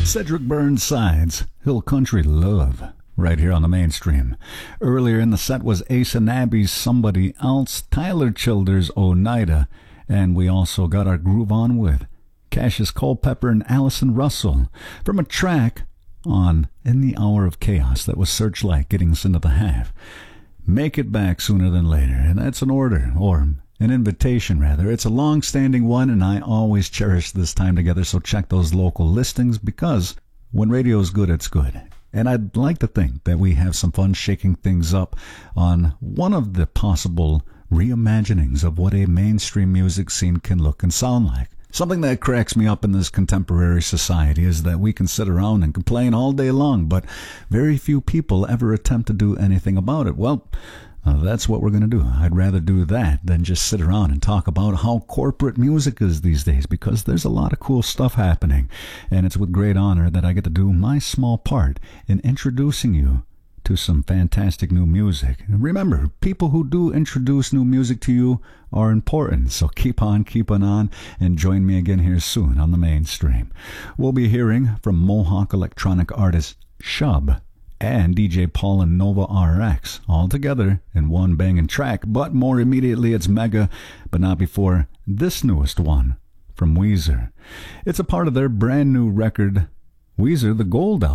Cedric Burnside's Hill Country Love, right here on the Mainstream. Earlier in the set was Ace and Abby's Somebody Else, Tyler Childers' Oneida, and we also got our groove on with Cassius Culpepper and Allison Russell from a track on In the Hour of Chaos that was Searchlight getting us into the half. Make It Back Sooner Than Later, and that's an order, or an invitation rather. It's a long-standing one, and I always cherish this time together, so check those local listings, because when radio's good, it's good. And I'd like to think that we have some fun shaking things up on one of the possible reimaginings of what a mainstream music scene can look and sound like. Something that cracks me up in this contemporary society is that we can sit around and complain all day long, but very few people ever attempt to do anything about it. Well, that's what we're going to do. I'd rather do that than just sit around and talk about how corporate music is these days, because there's a lot of cool stuff happening, and it's with great honor that I get to do my small part in introducing you to some fantastic new music. And remember, people who do introduce new music to you are important, so keep on keeping on, and join me again here soon on the Mainstream. We'll be hearing from Mohawk electronic artist Shub and DJ Paul and Nova RX, all together in one banging track, but more immediately it's Mega, but not before this newest one from Weezer. It's a part of their brand new record, Weezer the Gold Album.